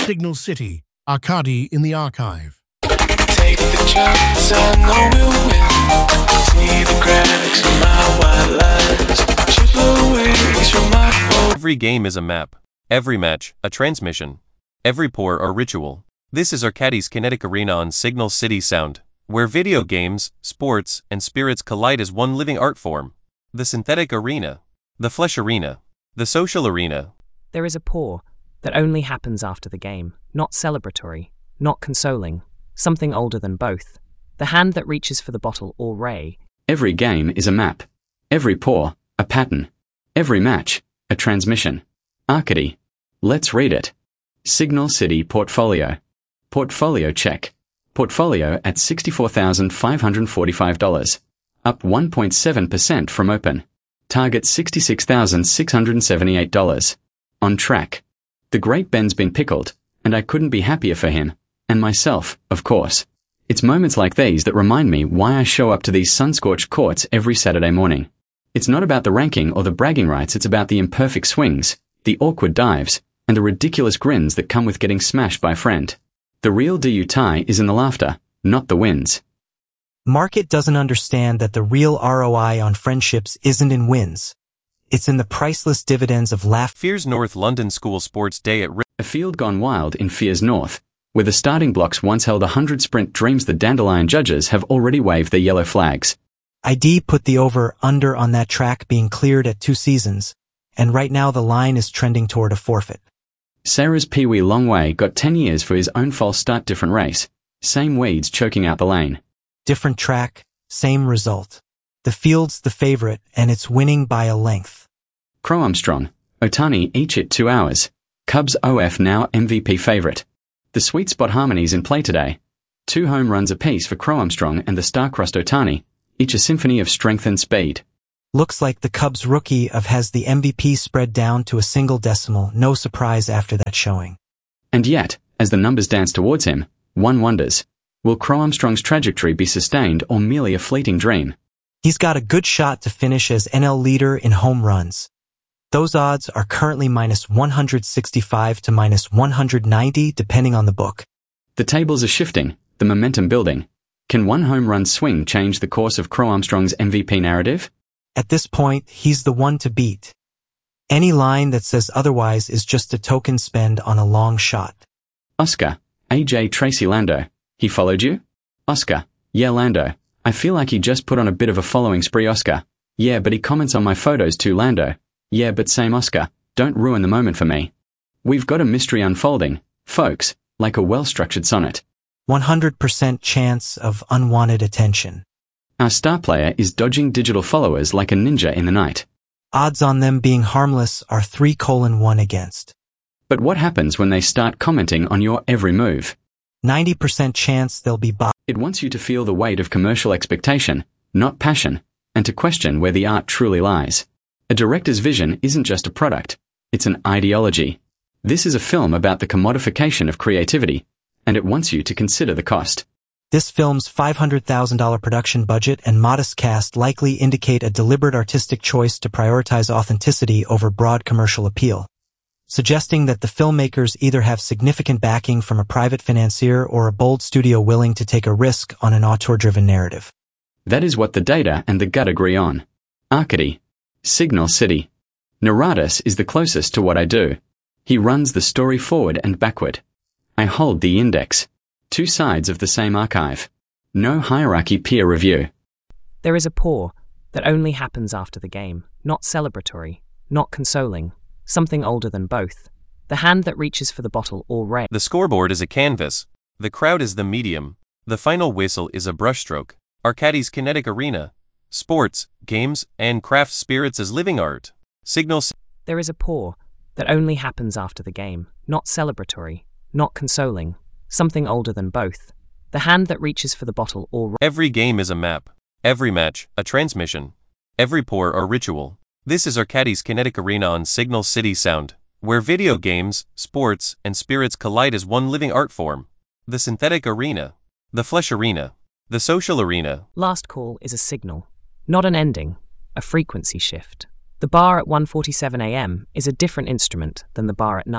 Signal City, Arcady in the archive. Take the chance, I know we'll win. See the cracks in my white lines. Chip away from my phone. Every game is a map. Every match, a transmission. Every pour, a ritual. This is Arcady's Kinetic Arena on Signal City Sound, where video games, sports, and spirits collide as one living art form. The synthetic arena. The flesh arena. The social arena. There is a pour that only happens after the game, not celebratory, not consoling, something older than both. The hand that reaches for the bottle or ray. Every game is a map. Every pour, a pattern. Every match, a transmission. Arcady. Let's read it. Signal City Portfolio. Portfolio check. Portfolio at $64,545. Up 1.7% from open. Target $66,678. On track. The great Ben's been pickled, and I couldn't be happier for him. And myself, of course. It's moments like these that remind me why I show up to these sun-scorched courts every Saturday morning. It's not about the ranking or the bragging rights, it's about the imperfect swings, the awkward dives, and the ridiculous grins that come with getting smashed by a friend. The real DU tie is in the laughter, not the wins. Market doesn't understand that the real ROI on friendships isn't in wins. It's in the priceless dividends of laugh. Fears North London School Sports Day at A field gone wild in Fears North, where the starting blocks once held 100 sprint dreams. The Dandelion judges have already waved their yellow flags. ID put the over-under on that track being cleared at 2 seasons, and right now the line is trending toward a forfeit. Sarah's Pee-wee Longway got 10 years for his own false start. Different race. Same weeds choking out the lane. Different track, same result. The field's the favorite, and it's winning by a length. Crow Armstrong, Otani each hit 2 hours. Cubs OF now MVP favorite. The sweet spot harmonies in play today. 2 home runs apiece for Crow Armstrong and the star-crossed Otani, each a symphony of strength and speed. Looks like the Cubs rookie has the MVP spread down to a single decimal. No surprise after that showing. And yet, as the numbers dance towards him, one wonders, will Crow Armstrong's trajectory be sustained or merely a fleeting dream? He's got a good shot to finish as NL leader in home runs. Those odds are currently -165 to -190 depending on the book. The tables are shifting, the momentum building. Can one home run swing change the course of Crow Armstrong's MVP narrative? At this point, he's the one to beat. Any line that says otherwise is just a token spend on a long shot. Oscar, AJ Tracy Lando, he followed you? Oscar, yeah Lando, I feel like he just put on a bit of a following spree. Oscar, yeah but he comments on my photos too. Lando, yeah but same. Oscar, don't ruin the moment for me. We've got a mystery unfolding, folks, like a well-structured sonnet. 100% chance of unwanted attention. Our star player is dodging digital followers like a ninja in the night. Odds on them being harmless are 3:1 against. But what happens when they start commenting on your every move? 90% chance they'll be bought. It wants you to feel the weight of commercial expectation, not passion, and to question where the art truly lies. A director's vision isn't just a product, it's an ideology. This is a film about the commodification of creativity, and it wants you to consider the cost. This film's $500,000 production budget and modest cast likely indicate a deliberate artistic choice to prioritize authenticity over broad commercial appeal, suggesting that the filmmakers either have significant backing from a private financier or a bold studio willing to take a risk on an auteur-driven narrative. That is what the data and the gut agree on. Arcady. Signal City. Naradas is the closest to what I do. He runs the story forward and backward. I hold the index. 2 sides of the same archive. No hierarchy. Peer review. There is a pour that only happens after the game, not celebratory, not consoling, something older than both. The hand that reaches for the bottle or ray. The scoreboard is a canvas. The crowd is the medium. The final whistle is a brushstroke. Arcady's Kinetic Arena. Sports, games, and craft spirits as living art. Signal. There is a pour that only happens after the game, not celebratory, not consoling, something older than both. The hand that reaches for the bottle or ray. Every game is a map. Every match, a transmission. Every pour, a ritual. This is Arcady's Kinetic Arena on Signal City Sound, where video games, sports, and spirits collide as one living art form. The synthetic arena. The flesh arena. The social arena. Last call is a signal, not an ending, a frequency shift. The bar at 1:47 a.m. is a different instrument than the bar at 9.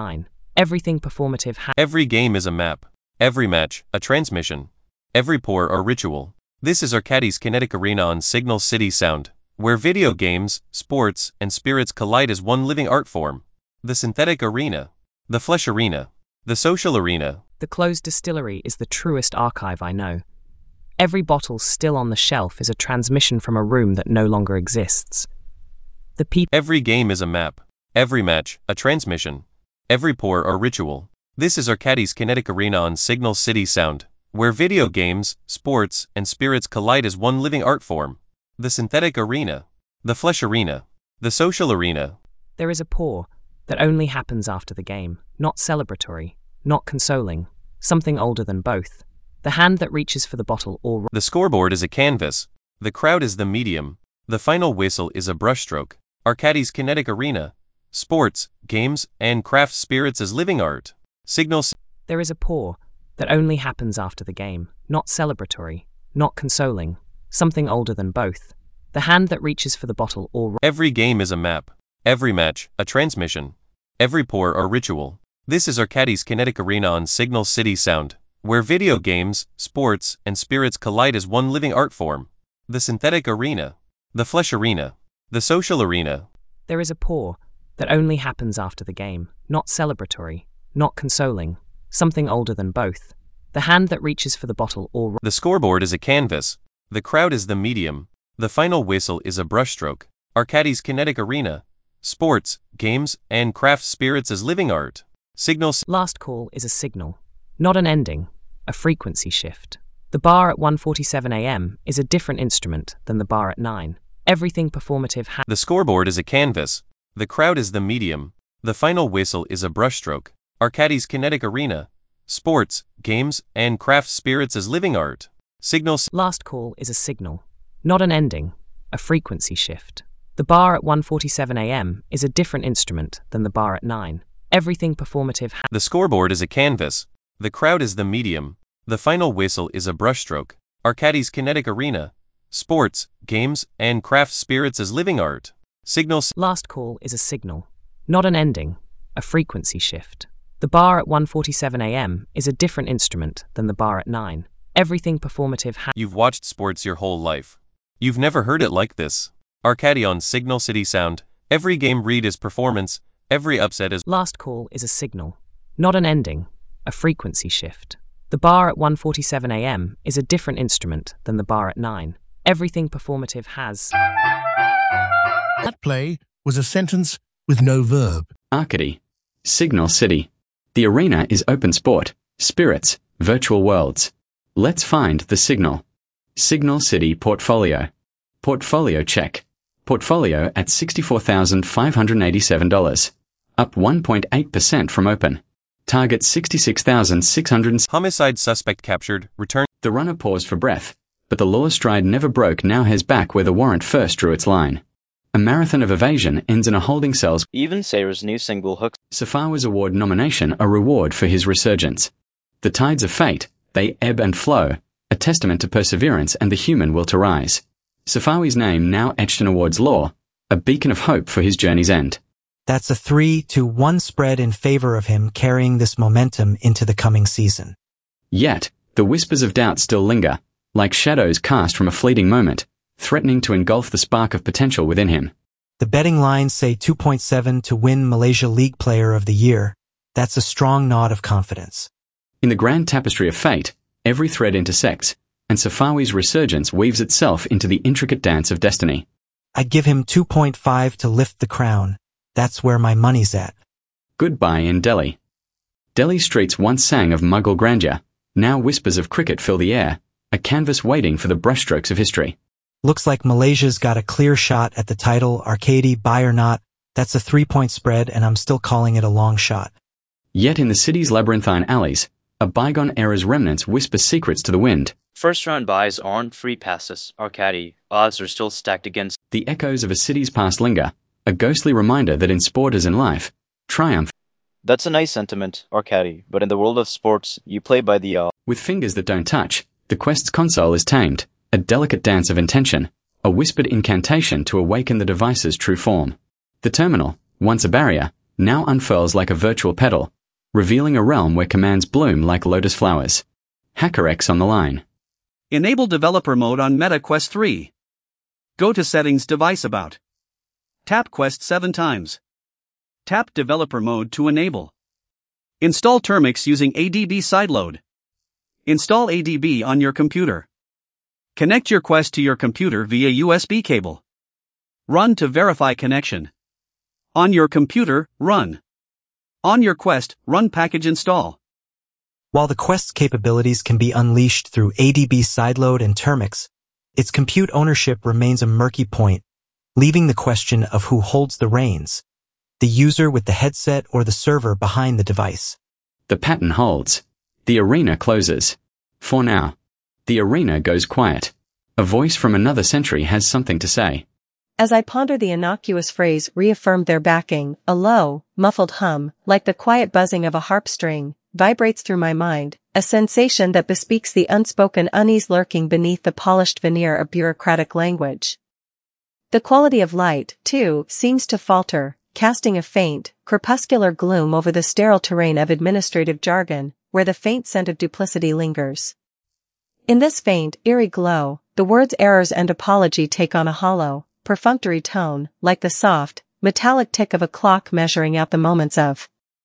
Everything performative has. Every game is a map. Every match, a transmission. Every pour, a ritual. This is Arcadis Kinetic Arena on Signal City Sound, where video games, sports, and spirits collide as one living art form. The synthetic arena. The flesh arena. The social arena. The closed distillery is the truest archive I know. Every bottle still on the shelf is a transmission from a room that no longer exists. The people. Every game is a map. Every match, a transmission. Every pour, a ritual. This is Arcadis Kinetic Arena on Signal City Sound, where video games, sports, and spirits collide as one living art form. The synthetic arena. The flesh arena. The social arena. There is a pour that only happens after the game, not celebratory, not consoling, something older than both. The hand that reaches for the bottle or. The scoreboard is a canvas. The crowd is the medium. The final whistle is a brushstroke. Arcadis Kinetic Arena. Sports, games, and craft spirits as living art. Signal. There is a pour that only happens after the game, not celebratory, not consoling, something older than both. The hand that reaches for the bottle or. Every game is a map. Every match, a transmission. Every pour, a ritual. This is Arcadis Kinetic Arena on Signal City Sound, where video games, sports, and spirits collide as one living art form. The synthetic arena. The flesh arena. The social arena. There is a pour that only happens after the game, not celebratory, not consoling, something older than both. The hand that reaches for the bottle or. The scoreboard is a canvas. The crowd is the medium. The final whistle is a brushstroke. Arcadis Kinetic Arena. Sports, games, and craft spirits as living art. Signal. Last call is a signal, not an ending, a frequency shift. The bar at 1:47 a.m. is a different instrument than the bar at 9. Everything performative has. The scoreboard is a canvas. The crowd is the medium. The final whistle is a brushstroke. Arcadis Kinetic Arena. Sports, games, and craft spirits as living art. Signal. Last call is a signal, not an ending, a frequency shift. The bar at 1:47 a.m. is a different instrument than the bar at 9. Everything performative has. The scoreboard is a canvas. The crowd is the medium. The final whistle is a brushstroke. Arcadis Kinetic Arena. Sports, games, and craft spirits as living art. Signal. Last call is a signal, not an ending, a frequency shift. The bar at 1:47 a.m. is a different instrument than the bar at 9. Everything performative has. You've watched sports your whole life. You've never heard it like this. Arcadi on Signal City Sound. Every game read is performance. Every upset is. Last call is a signal, not an ending, a frequency shift. The bar at 1:47 a.m. is a different instrument than the bar at 9. Everything performative has. That play was a sentence with no verb. Arcady. Signal City. The arena is open sport, spirits, virtual worlds. Let's find the signal. Signal City Portfolio. Portfolio check. Portfolio at $64,587. Up 1.8% from open. Target 66,600. Homicide suspect captured. Return. The runner paused for breath, but the law stride never broke now heads back where the warrant first drew its line. A marathon of evasion ends in a holding cell's. Even Sayre's new single Hooks. Safawi's award nomination a reward for his resurgence. The tides of fate, they ebb and flow, a testament to perseverance and the human will to rise. Safawi's name now etched in awards law, a beacon of hope for his journey's end. That's a 3-1 spread in favor of him carrying this momentum into the coming season. Yet, the whispers of doubt still linger, like shadows cast from a fleeting moment, threatening to engulf the spark of potential within him. The betting lines say 2.7 to win Malaysia League Player of the Year. That's a strong nod of confidence. In the grand tapestry of fate, every thread intersects, and Safawi's resurgence weaves itself into the intricate dance of destiny. I'd give him 2.5 to lift the crown. That's where my money's at. Goodbye in Delhi. Delhi streets once sang of Mughal grandeur, now whispers of cricket fill the air, a canvas waiting for the brushstrokes of history. Looks like Malaysia's got a clear shot at the title, Arcady, buy or not. That's a 3-point spread and I'm still calling it a long shot. Yet in the city's labyrinthine alleys, a bygone era's remnants whisper secrets to the wind. First round buys aren't free passes, Arcady. Odds are still stacked against. The echoes of a city's past linger, a ghostly reminder that in sport as in life, triumph. That's a nice sentiment, Arcady, but in the world of sports, you play by the odds. With fingers that don't touch, the quest's console is tamed, a delicate dance of intention, a whispered incantation to awaken the device's true form. The terminal, once a barrier, now unfurls like a virtual pedal, revealing a realm where commands bloom like lotus flowers. HackerX on the line. Enable developer mode on Meta Quest 3. Go to Settings, Device About. Tap Quest 7 times. Tap Developer Mode to enable. Install Termux using ADB Sideload. Install ADB on your computer. Connect your Quest to your computer via USB cable. Run to verify connection. On your computer, run. On your Quest, run package install. While the Quest's capabilities can be unleashed through ADB Sideload and Termux, its compute ownership remains a murky point, leaving the question of who holds the reins, the user with the headset or the server behind the device. The pattern holds. The arena closes. For now. The arena goes quiet. A voice from another century has something to say. As I ponder, the innocuous phrase reaffirmed their backing, a low, muffled hum, like the quiet buzzing of a harp string, vibrates through my mind, a sensation that bespeaks the unspoken unease lurking beneath the polished veneer of bureaucratic language. The quality of light, too, seems to falter, casting a faint, crepuscular gloom over the sterile terrain of administrative jargon, where the faint scent of duplicity lingers. In this faint, eerie glow, the words errors and apology take on a hollow, perfunctory tone, like the soft, metallic tick of a clock measuring out the moments of.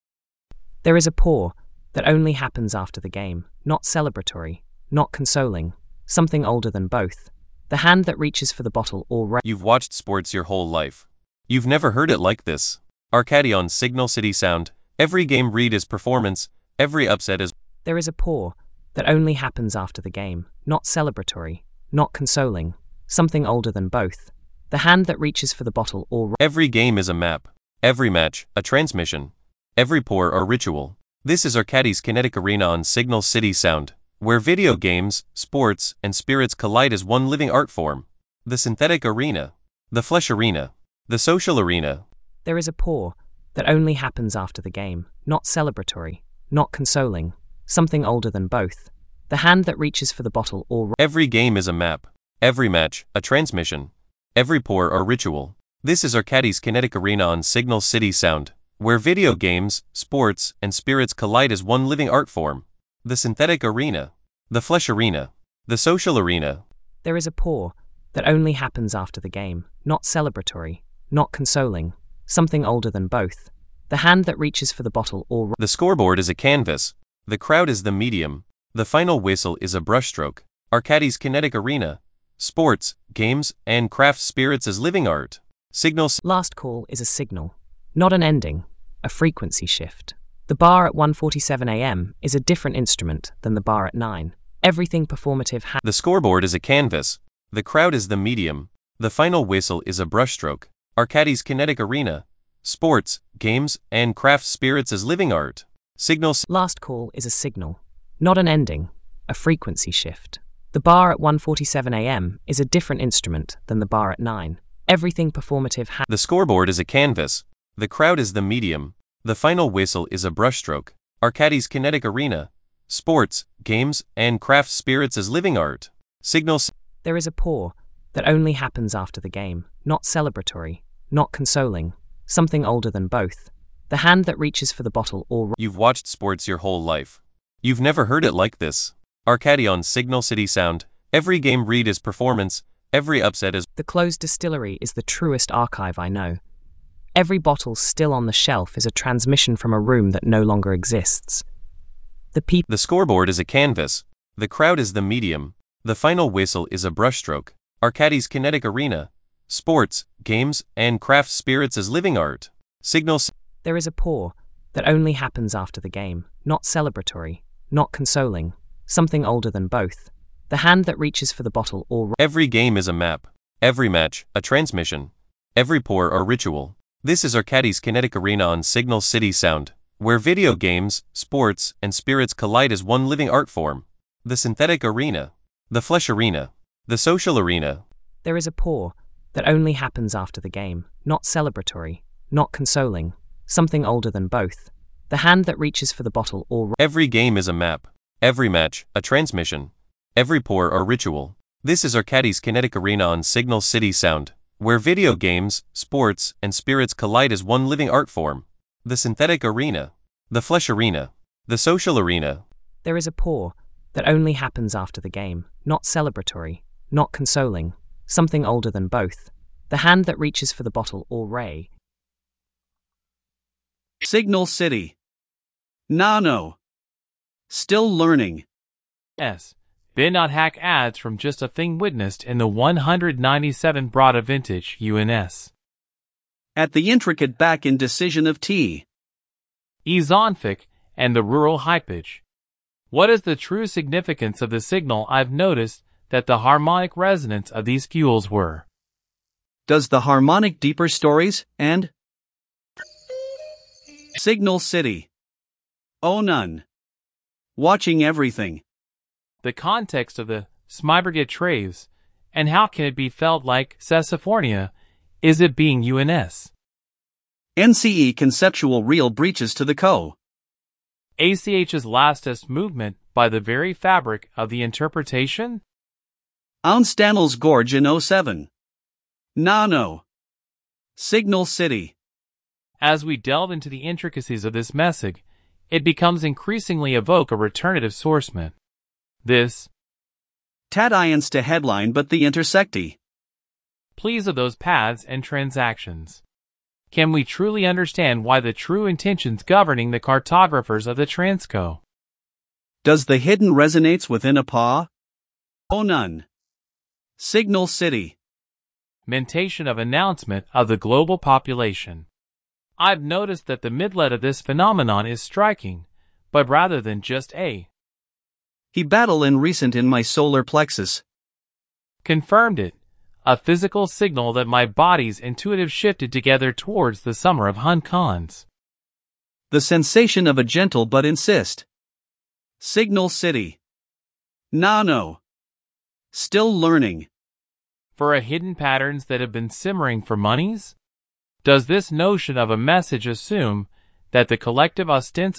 There is a pause that only happens after the game, not celebratory, not consoling, something older than both. The hand that reaches for the bottle or You've watched sports your whole life. You've never heard it like this. Arcadi on Signal City Sound. Every game read is performance, every upset is. There is a pause that only happens after the game, not celebratory, not consoling, something older than both. The hand that reaches for the bottle or Every game is a map. Every match, a transmission. Every pour or ritual. This is Arcadi's Kinetic Arena on Signal City Sound, where video games, sports, and spirits collide as one living art form. The synthetic arena. The flesh arena. The social arena. There is a pause that only happens after the game, not celebratory, not consoling, something older than both. The hand that reaches for the bottle or Every game is a map. Every match, a transmission. Every pour or ritual. This is Arcadi's Kinetic Arena on Signal City Sound, where video games, sports, and spirits collide as one living art form. The synthetic arena. The flesh arena. The social arena. There is a pause that only happens after the game, not celebratory, not consoling, something older than both. The hand that reaches for the bottle or The scoreboard is a canvas. The crowd is the medium. The final whistle is a brushstroke. Arcadi's Kinetic Arena. Sports, games, and craft spirits as living art. Signal. Last call is a signal, not an ending, a frequency shift. The bar at 1:47 a.m. is a different instrument than the bar at 9. Everything performative The scoreboard is a canvas. The crowd is the medium. The final whistle is a brushstroke. Arcadi's Kinetic Arena. Sports, games, and craft spirits as living art. Signal. Last call is a signal, not an ending, a frequency shift. The bar at 1:47 a.m. is a different instrument than the bar at 9. Everything performative The scoreboard is a canvas. The crowd is the medium. The final whistle is a brushstroke. Arcadi's Kinetic Arena. Sports, games, and craft spirits as living art. Signal. There is a pause that only happens after the game, not celebratory, not consoling, something older than both. The hand that reaches for the bottle or You've watched sports your whole life. You've never heard it like this. Arcadi on Signal City Sound. Every game read is performance, every upset is. The closed distillery is the truest archive I know. Every bottle still on the shelf is a transmission from a room that no longer exists. The scoreboard is a canvas. The crowd is the medium. The final whistle is a brushstroke. Arcadi's Kinetic Arena. Sports, games, and craft spirits as living art. Signal. There is a pause that only happens after the game, not celebratory, not consoling, something older than both. The hand that reaches for the bottle or Every game is a map. Every match, a transmission. Every pour or ritual. This is Arcadi's Kinetic Arena on Signal City Sound, where video games, sports, and spirits collide as one living art form. The synthetic arena. The flesh arena. The social arena. There is a pause that only happens after the game, not celebratory, not consoling, something older than both. The hand that reaches for the bottle or Every game is a map. Every match, a transmission. Every pour or ritual. This is Arcadi's Kinetic Arena on Signal City Sound, where video games, sports, and spirits collide as one living art form. The synthetic arena. The flesh arena. The social arena. There is a pour that only happens after the game, not celebratory, not consoling, something older than both. The hand that reaches for the bottle or ray. Signal City. Nano. Still learning. S. Been not hack ads from just a thing witnessed in the 197 Brada vintage UNS. At the intricate back indecision of T. Ezonfic and the rural hypage. What is the true significance of the signal? I've noticed that the harmonic resonance of these fuels were. Does the harmonic deeper stories, and Signal City. Oh none. Watching everything. The context of the Smyberget traves, and how can it be felt like Cesifornia? Is it being UNS? NCE conceptual real breaches to the co. ACH's lastest movement by the very fabric of the interpretation? Stanel's Gorge in 07. Nano. Signal City. As we delve into the intricacies of this message, it becomes increasingly evoke a returnative sourcement. This Tadians to headline but the intersecty. Please of those paths and transactions. Can we truly understand why the true intentions governing the cartographers of the Transco? Does the hidden resonates within a paw? Oh none. Signal City. Mentation of announcement of the global population. I've noticed that the midlet of this phenomenon is striking, but rather than just a. He battle in recent in my solar plexus. Confirmed it. A physical signal that my body's intuitive shifted together towards the summer of Hun Cons. The sensation of a gentle but insist. Signal City. Nano. Still learning. For a hidden patterns that have been simmering for monies? Does this notion of a message assume that the collective ostensible